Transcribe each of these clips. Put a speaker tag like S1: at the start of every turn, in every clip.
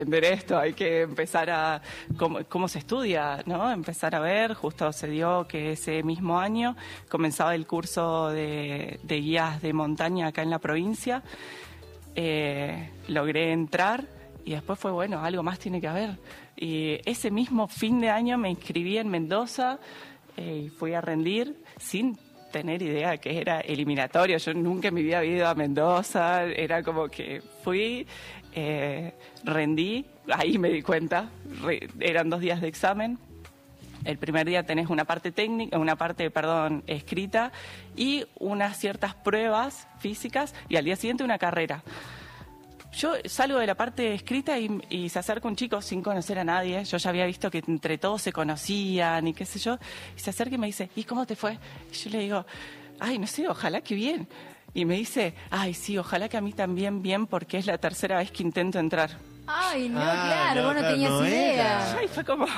S1: aprender esto, hay que empezar a cómo se estudia, ¿no? Empezar a ver, justo se dio que ese mismo año comenzaba el curso de guías de montaña acá en la provincia. Logré entrar y después fue, bueno, algo más tiene que haber. Y ese mismo fin de año me inscribí en Mendoza y fui a rendir sin tener idea que era eliminatorio. Yo nunca en mi vida había ido a Mendoza, era como que fui, rendí, ahí me di cuenta, eran 2 días de examen. El primer día tenés una parte técnica, escrita y unas ciertas pruebas físicas y al día siguiente una carrera. Yo salgo de la parte escrita y se acerca un chico sin conocer a nadie. Yo ya había visto que entre todos se conocían y qué sé yo. Y se acerca y me dice, ¿y cómo te fue? Y yo le digo, ay, no sé, ojalá que bien. Y me dice, ay, sí, ojalá que a mí también bien porque es la 3ª vez que intento entrar.
S2: Ay, no, claro, vos no tenías idea.
S1: Ay, fue como,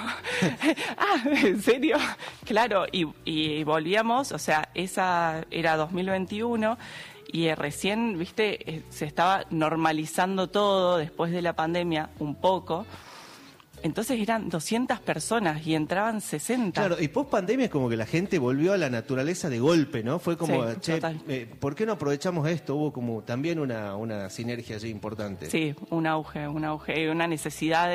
S1: ¿en serio? Claro, y volvíamos, o sea, esa era 2021 y recién, viste, se estaba normalizando todo después de la pandemia un poco. Entonces eran 200 personas y entraban 60.
S3: Claro, y post pandemia es como que la gente volvió a la naturaleza de golpe, ¿no? Fue como,
S1: sí,
S3: che, ¿por qué no aprovechamos esto? Hubo como también una sinergia allí importante.
S1: Sí, un auge, y una necesidad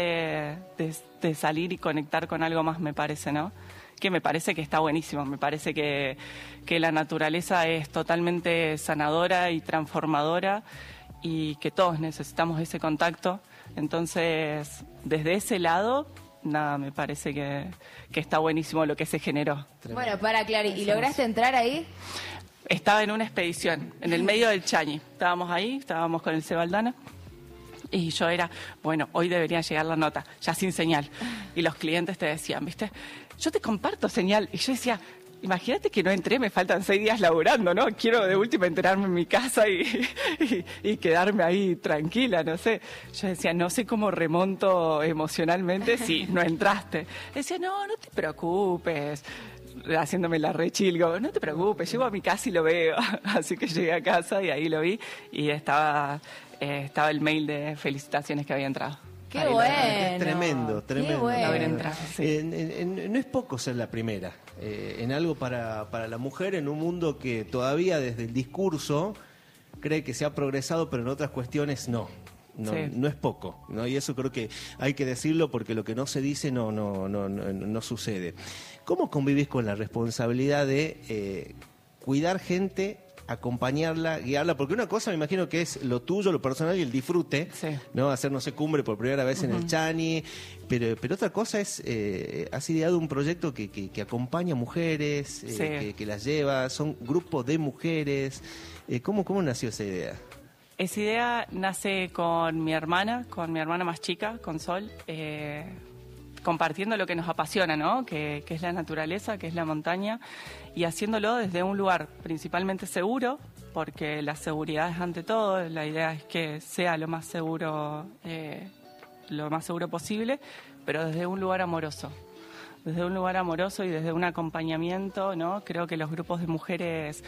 S1: de salir y conectar con algo más, me parece, ¿no? Que me parece que está buenísimo, me parece que la naturaleza es totalmente sanadora y transformadora y que todos necesitamos ese contacto. Entonces, desde ese lado, nada, me parece que está buenísimo lo que se generó.
S2: Tremendo. Bueno, para Clary, ¿y lograste entrar ahí?
S1: Estaba en una expedición, en el medio del Chañi. Estábamos ahí, estábamos con el Sebaldana. Y yo era, bueno, hoy debería llegar la nota, ya sin señal. Y los clientes te decían, ¿viste? Yo te comparto señal. Y yo decía, imagínate que no entré, me faltan 6 días laburando, ¿no? Quiero de última enterarme en mi casa y quedarme ahí tranquila, no sé. Yo decía, no sé cómo remonto emocionalmente si no entraste. Decía, no te preocupes. Haciéndome la rechilgo, no te preocupes, llego a mi casa y lo veo. Así que llegué a casa y ahí lo vi y estaba el mail de felicitaciones que había entrado.
S2: ¡Qué bueno!
S3: Es tremendo.
S2: Qué bueno.
S1: Haber entrado, sí.
S3: No es poco ser la primera en algo para la mujer en un mundo que todavía desde el discurso cree que se ha progresado, pero en otras cuestiones no. No, sí. No es poco, ¿no? Y eso creo que hay que decirlo porque lo que no se dice no sucede. ¿Cómo convivís con la responsabilidad de cuidar gente, acompañarla, guiarla? Porque una cosa me imagino que es lo tuyo, lo personal y el disfrute, sí, ¿no? Hacer, no sé, cumbre por primera vez en el Chañi, pero otra cosa es, has ideado un proyecto que acompaña mujeres, sí, que las lleva, son grupos de mujeres. ¿Cómo nació esa idea?
S1: Esa idea nace con mi hermana más chica, con Sol, compartiendo lo que nos apasiona, ¿no? Que es la naturaleza, que es la montaña, y haciéndolo desde un lugar principalmente seguro, porque la seguridad es ante todo, la idea es que sea lo más seguro posible, pero desde un lugar amoroso. Desde un lugar amoroso y desde un acompañamiento, ¿no? Creo que los grupos de mujeres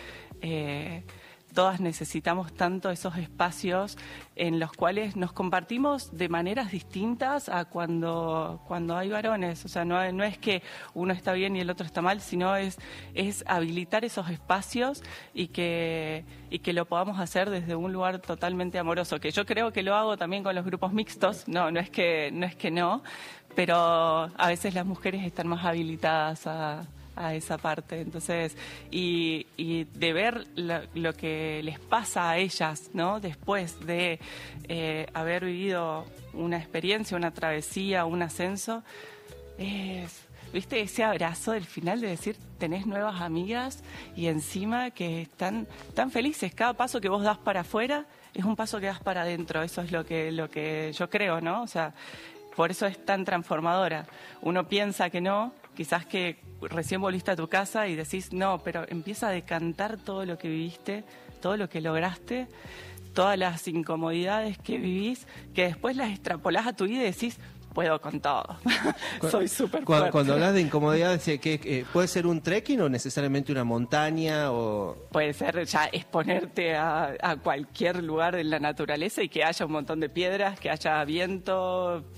S1: todas necesitamos tanto esos espacios en los cuales nos compartimos de maneras distintas a cuando hay varones. O sea, no es que uno está bien y el otro está mal, sino es habilitar esos espacios y que lo podamos hacer desde un lugar totalmente amoroso, que yo creo que lo hago también con los grupos mixtos. No es que no, pero a veces las mujeres están más habilitadas a esa parte, entonces, y de ver lo que les pasa a ellas, ¿no? Después de haber vivido una experiencia, una travesía, un ascenso, ¿viste? Ese abrazo del final de decir, tenés nuevas amigas y encima que están tan felices. Cada paso que vos das para afuera es un paso que das para adentro, eso es lo que yo creo, ¿no? O sea, por eso es tan transformadora. Uno piensa que no, quizás que recién volviste a tu casa y decís, no, pero empieza a decantar todo lo que viviste, todo lo que lograste, todas las incomodidades que vivís, que después las extrapolás a tu vida y decís, puedo con todo. Soy súper fuerte.
S3: Cuando hablas de incomodidad, ¿puede ser un trekking o necesariamente una montaña? O
S1: puede ser ya exponerte a cualquier lugar de la naturaleza y que haya un montón de piedras, que haya viento,